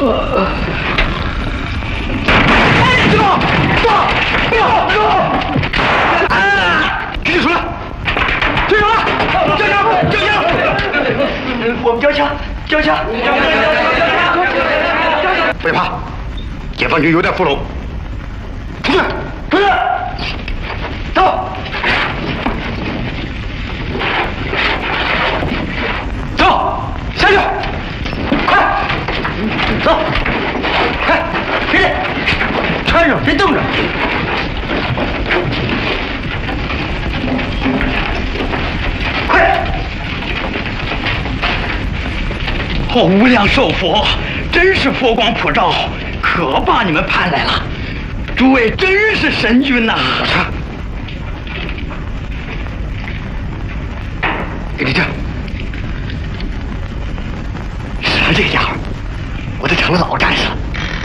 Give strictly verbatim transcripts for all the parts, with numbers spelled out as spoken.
这个，走，不要，走！啊！赶紧出来！队长，交枪！交枪！我们交枪！交枪！交枪！交枪！别怕，解放军有点俘虏。出去！出去！走！走！下去！快！走！快！起来！穿上，别动着！快！哦，无量寿佛，真是佛光普照，可把你们盼来了！诸位真是神军呐！老常，给你这，是这个家伙，我都成了老战士了。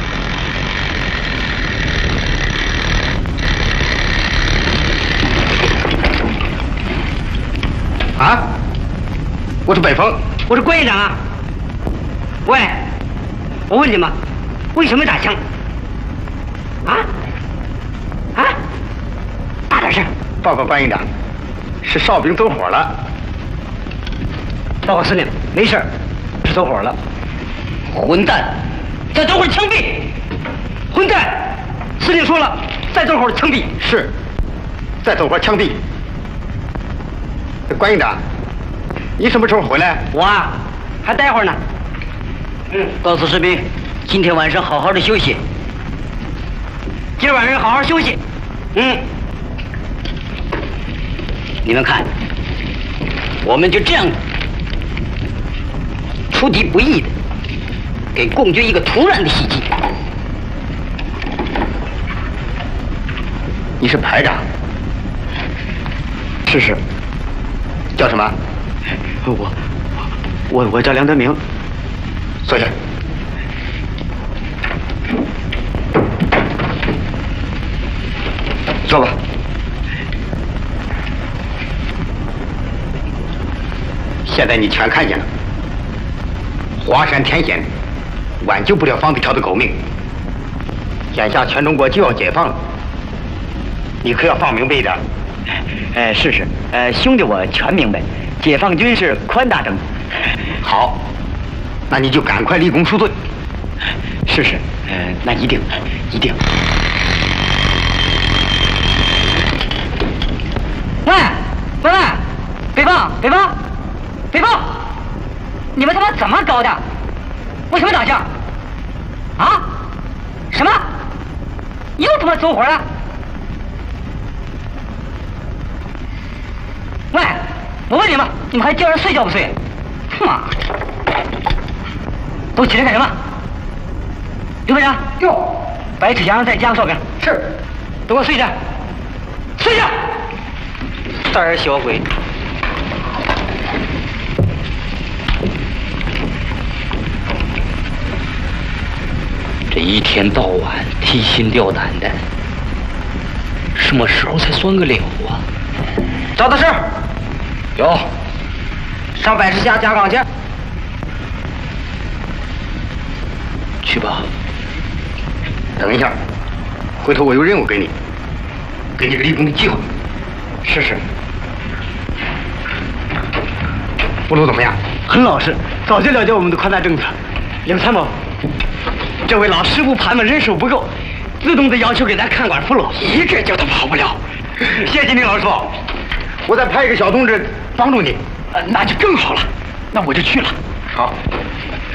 啊！我是北风， 我是关营长啊。喂，我问你们，为什么打枪？啊？啊？大点声！ 报告关营长，是哨兵走火了。 报告司令，没事，是走火了。混蛋！再走会枪毙！混蛋！司令说了，再走会枪毙。 是，再走会枪毙。关营长，你什么时候回来？ 我啊，还待会儿呢。嗯，告诉士兵，今天晚上好好的休息。今晚上好好休息。嗯，你们看，我们就这样出敌不意的给共军一个突然的袭击。 你是排长？ 是是。 叫什么？ 我我我叫梁德明。 坐下。坐吧。现在你全看见了，华山天险挽救不了方子条的狗命。眼下全中国就要解放了，你可要放明白一点。 哎，是是，呃，兄弟我全明白，解放军是宽大政府。 好，那你就赶快立功赎罪。 是是，呃，那一定，一定。喂，喂喂，北方，北方，北方，你们他妈怎么搞的？为什么打架？啊？什么？又他妈走火了？喂，我问你们，你们还叫人睡觉不睡？他妈！都起来干什么？刘排长， 哟， 白志祥再加个哨兵。 是。 都给我睡着，睡着！胆儿小鬼！这一天到晚提心吊胆的，什么时候才算个了啊？找到事儿。有。上百十下加岗去。去吧。 等一下，回头我有任务给你，给你个立功的机会。 是是。 俘虏怎么样？ 很老实，早就了解我们的宽大政策。刘参谋，这位老师傅盘问人手不够，自动的要求给咱看管俘虏，一个叫他跑不了。谢谢你，老师傅。 我再派一个小同志帮助你。 呃，那就更好了。那我就去了。 好。